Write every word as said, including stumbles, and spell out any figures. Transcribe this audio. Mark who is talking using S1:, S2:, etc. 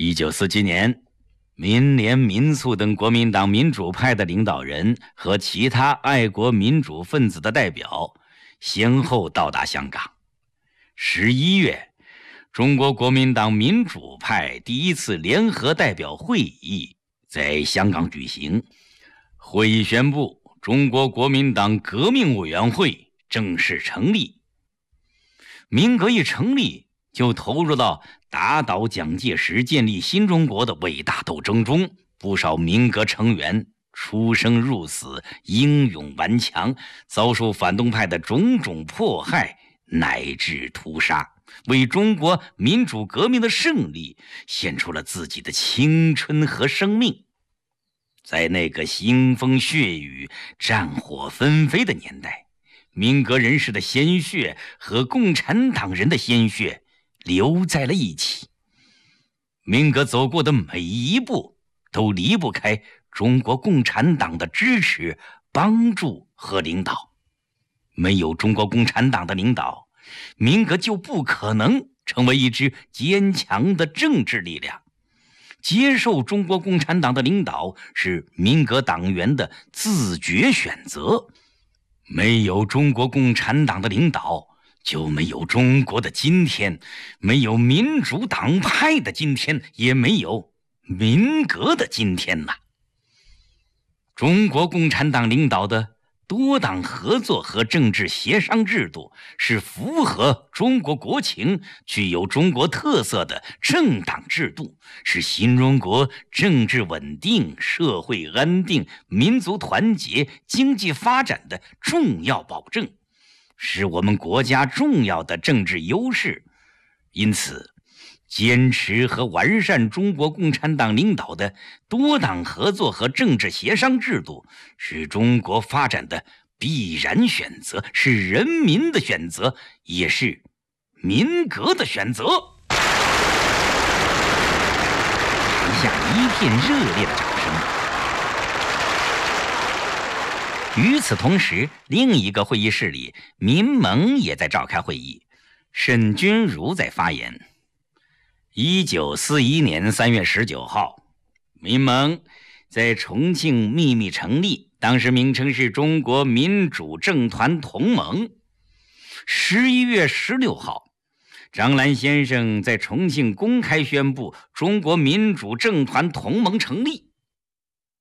S1: 一九四七年，民联、民促等国民党民主派的领导人和其他爱国民主分子的代表先后到达香港。十一月，中国国民党民主派第一次联合代表会议在香港举行。会议宣布，中国国民党革命委员会正式成立。民革一成立，就投入到打倒蒋介石、建立新中国的伟大斗争中。不少民革成员出生入死，英勇顽强，遭受反动派的种种迫害乃至屠杀，为中国民主革命的胜利献出了自己的青春和生命。在那个腥风血雨、战火纷飞的年代，民革人士的鲜血和共产党人的鲜血流在了一起。民革走过的每一步都离不开中国共产党的支持、帮助和领导。没有中国共产党的领导，民革就不可能成为一支坚强的政治力量。接受中国共产党的领导是民革党员的自觉选择。没有中国共产党的领导，就没有中国的今天，没有民主党派的今天，也没有民革的今天呐。中国共产党领导的多党合作和政治协商制度是符合中国国情、具有中国特色的政党制度，是新中国政治稳定、社会安定、民族团结、经济发展的重要保证，是我们国家重要的政治优势。因此，坚持和完善中国共产党领导的多党合作和政治协商制度，是中国发展的必然选择，是人民的选择，也是民革的选择。台下一片热烈的掌声。与此同时，另一个会议室里，民盟也在召开会议，沈钧儒在发言。一九四一年三月十九号，民盟在重庆秘密成立，当时名称是中国民主政团同盟。十一月十六号，张澜先生在重庆公开宣布中国民主政团同盟成立。